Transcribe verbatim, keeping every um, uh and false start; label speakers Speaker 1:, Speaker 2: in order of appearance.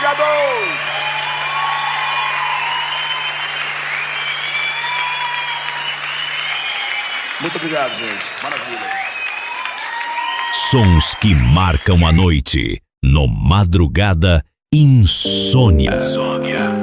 Speaker 1: Madrugador. Muito obrigado, gente. Maravilha.
Speaker 2: Sons que marcam a noite. No Madrugada Insônia. Insônia.